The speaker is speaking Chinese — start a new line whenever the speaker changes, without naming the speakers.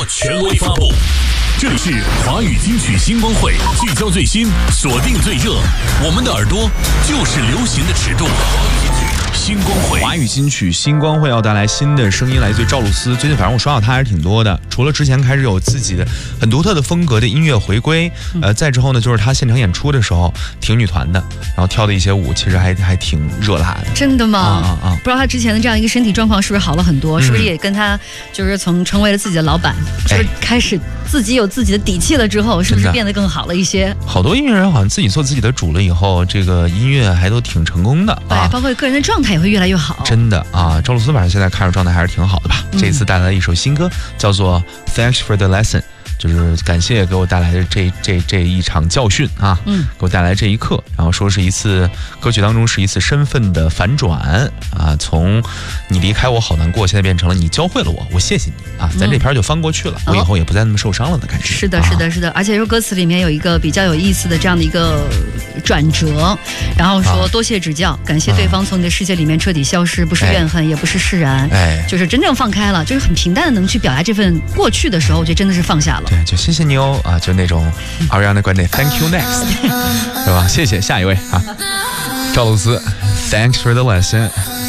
权威发布。这里是华语金曲星光会，聚焦最新，锁定最热，我们的耳朵就是流行的尺度。星光会，
华语金曲星光会要带来新的声音，来自于赵露思。最近反正我刷到她还是挺多的，除了之前开始有自己的很独特的风格的音乐回归，再之后呢，就是她现场演出的时候挺女团的，然后跳的一些舞其实还挺热辣的。
真的吗？不知道她之前的这样一个身体状况是不是好了很多？是不是也跟她就是从成为了自己的老板，是不是开始自己有自己的底气了之后，是不是变得更好了一些？
好多音乐人好像自己做自己的主了以后，这个音乐还都挺成功的。
对，包括个人的状态也会越来越好。
真的啊，赵露思反正现在看着状态还是挺好的吧。这一次带来了一首新歌，叫做 Thanks for the lesson， 就是感谢给我带来的这一场教训啊，给我带来这一课。然后说是一次歌曲当中是一次身份的反转啊，从你离开我好难过，现在变成了你教会了我，我谢谢你啊，咱这篇就翻过去了，我以后也不再那么受伤了的感觉。
是的，是的，是的，而且说歌词里面有一个比较有意思的这样的一个转折，然后说多谢指教，感谢对方从你的世界里面彻底消失，不是怨恨，也不是释然，就是真正放开了，就是很平淡的能去表达这份过去的时候，我觉得真的是放下了。
对，就谢谢你哦啊，就那种 Ariana Grande，Thank you next， 对吧？谢谢，下一位啊，赵露思 ，Thanks for the lesson。